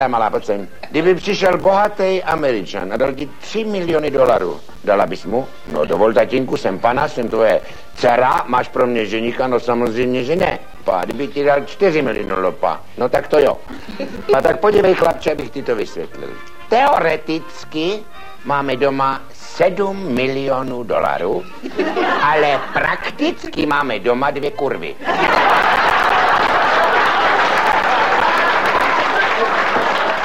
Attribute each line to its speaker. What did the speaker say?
Speaker 1: malá, pojď sem. Kdyby přišel bohatý Američan a dal ti $3 miliony, dala bys mu? No dovol, tatínku, jsem pana, jsem tvoje dcera, máš pro mě ženicha, no samozřejmě, že ne. Pa, kdyby ti dal $4 miliony, no tak to jo. A tak podívej, chlapče, abych ti to vysvětlil. Teoreticky máme doma $7 milionů, ale prakticky máme doma 2 kurvy.